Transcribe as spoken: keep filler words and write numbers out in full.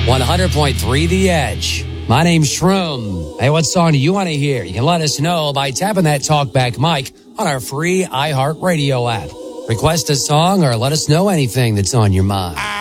one hundred point three The Edge. My name's Shroom. Hey, what song do you want to hear? You can let us know by tapping that talkback mic on our free iHeartRadio app. Request a song or let us know anything that's on your mind.